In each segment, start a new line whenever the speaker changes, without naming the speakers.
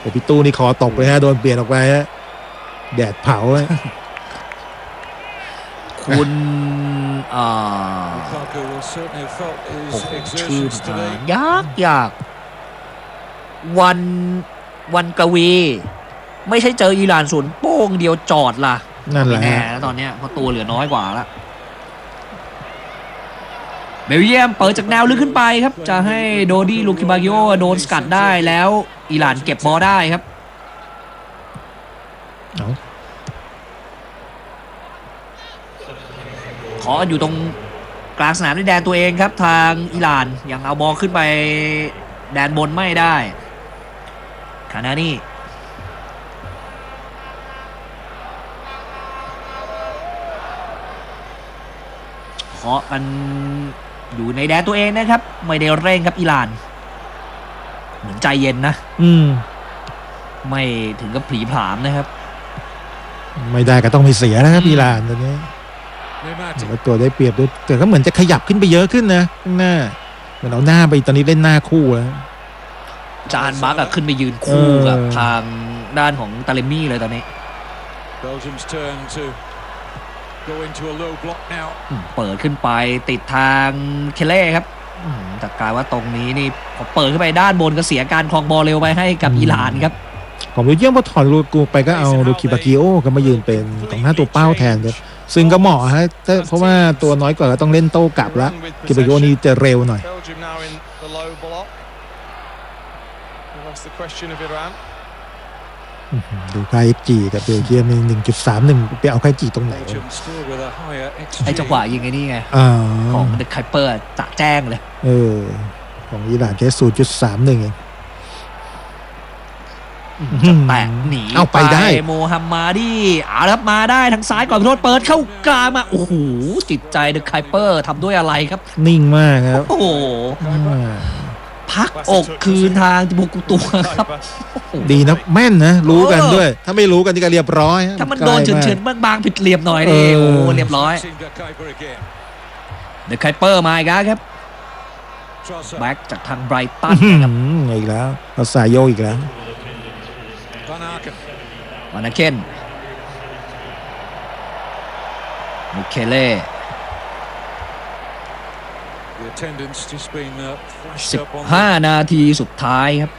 แต่พี่ตู้นี่คอตกเลยฮะโดนเปลี่ยนออกไปฮะแดดเผา
คุณชื่อยากวันกวีไม่ใช่เจออิหร่านศูนย์โป้งเดียวจอดล่ะ
นั่นแหละ
แน่แล้วตอนเนี้ยเพราะตัวเหลือน้อยกว่าละเบลเยียมเปิดจากแนวลึกขึ้นไปครับจะให้โดดี้ลูคิบากิโอโดนสกัดได้แล้วอิหร่านเก็บบอลได้ครับขออยู่ตรงกลางสนามในแดนตัวเองครับทางอิหร่านยังเอาบอลขึ้นไปแดนบนไม่ได้คานานี่ขอกันอยู่ในแดนตัวเองนะครับไม่ได้เร่งครับอิหร่านเหมือนใจเย็นนะไม่ถึงกับผลีผลามนะครับ
ไม่ได้ก็ต้องไม่เสียนะครับอิหร่านตอนนี้แล้วตัวได้เปรียบด้วยแต่ก็เหมือนจะขยับขึ้นไปเยอะขึ้นนะข้างหน้าเหมือนเอาหน้าไปตอนนี้เล่นหน้าคู่แล้ว
จานบักขึ้นไปยืนคู่กับทางด้านของตาเลมี่เลยตอนนี้เปิดขึ้นไปติดทางเคเล่ครับแต่กลายว่าตรงนี้นี่พอเปิดขึ้นไปด้านบนก็เสียการครองบอลเร็วไปให้กับอิหร่านครับ
ของเบลเยียมพอถอนลูกูไปก็เอาลูคิบากิโอก็มายืนเป็นกองหน้าตัวเป้าแทนเลยซึ่งก็เหมาะฮะเพราะว่าตัวน้อยกว่าก็ต้องเล่นโต้กลับแล้วกิบากิโอนี่จะเร็วหน่อยดูไคจีกับเบลเยียมใน 1.31 ไปเอาไคจีตรงไหน
ไอจังหวะยิงไอ้นี่ไงของเดอะไคเปอร์จะแจ้งเลย
ของอิหร่านแค่ 0.31 เอง
แตะหนี
เอาไปได้
โมฮัมมาดีครับมาได้ทางซ้ายก่อนโทษเปิดเข้ากลางมาโอ้โหจิตใจเดอะไคเปอร์ทำด้วยอะไรครับ
นิ่งมากครับ
โอ้โหพักอกคืนทางที่บุกตัวครับ
ดีนะแม่นนะรู้กันด้วยถ้าไม่รู้กันนี่ก็เรียบร้อย
ถ้ามันโดนเฉือนๆบางๆผิดเหลี่ยมหน่อยนี่โอ้เรียบร้อยเดอะไคเปอร์มาอีกแล้วครับแบ็กจากทางไบรตันครับ
อีกแล้วเราสายโยอีกแล้ว
วานาเคนมิเคเล่15 นาทีสุดท้ายครับ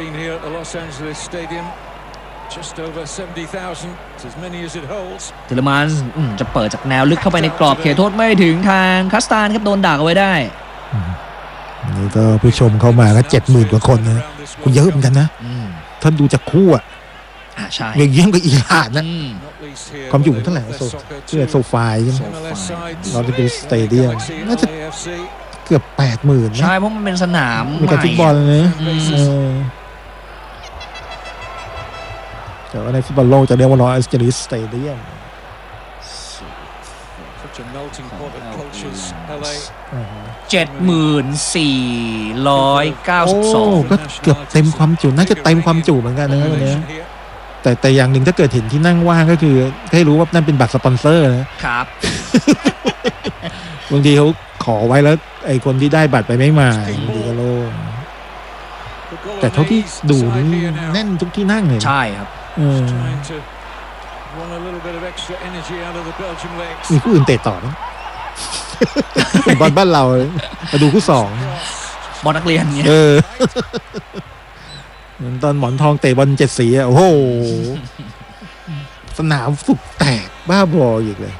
เทเลมานจะเปิดจากแนวลึกเข้าไปในกรอบเขตโทษไม่ถึงทางคัสตานครับโดนดักเอาไว้ได้
นี่ก็ผู้ชมเข้ามาก็ 70,000 กว่าคนนะคุณเยอะเหมือนกันนะท่านดูจากคู่
ใช่
เยี่ยมกับอิหร่านนะความอยู่เท่าไหร่โซฟาใช่ไหมเราจะเป็นสเตเดียมน่าจะเกือบ 80,000 นะ
ใช่เพราะมันเป็นสนาม
มีการฟุตบอลเลยแต่ว่าในฟุตบอลโลกจะเรียกว่าลอสแอนเจลิสสเตเดียม
74,992
ก็เกือบเต็มความจุน่าจะเต็มความจุเหมือนกันนะวันนี้แต่อย่างหนึ่งถ้าเกิดเห็นที่นั่งว่างก็คือให้รู้ว่านั่นเป็นบัตรสปอนเซอร์
นะครับ
บางทีเขาขอไว้แล้วไอ้คนที่ได้บัตรไปไม่มาดีก็โล่งแต่เท่าที่ดูนี่แน่นทุกที่นั่งเลย
ใช่ครับ
มีคู่อื่นเตะต่อนะบอลบ้านเรามาดูคู่2
บอลนักเรียนเนี่ย
เหมือนตอนหมอนทองเตะบอล7 สีโอ้โหสนามฝึกแตกบ้าบออีกเลย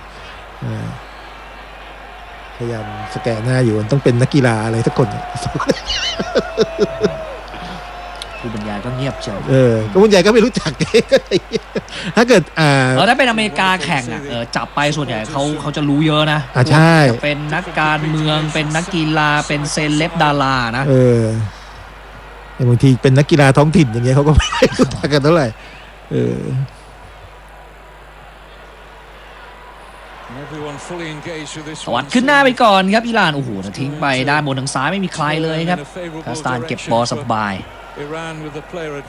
พยายามสแกนหน้าอยู่ต้องเป็นนักกีฬาอะไรสักคน
ผู้บรรยายก็เงียบเฉย
ก็บรรยายก็ไม่รู้จักถ้าเกิด
ถ้าเป็นอเมริกาแข่งจับไปส่วนใหญ่เขาจะรู้เยอะนะ
ใช่
เป็นนักการเมืองเป็นนักกีฬาเป็นเซเลบดารานะ
บางทีเป็นนักกีฬาท้องถิ่นอย่างเงี้ยเขาก็ไม่รู้จักกันเท่าไหร่
วัดขึ้นหน้าไปก่อนครับอิหร่านโอ้โหทิ้งไปด้านบนทางซ้ายไม่มีใครเลยครับคัสตานเก็บบอลสบาย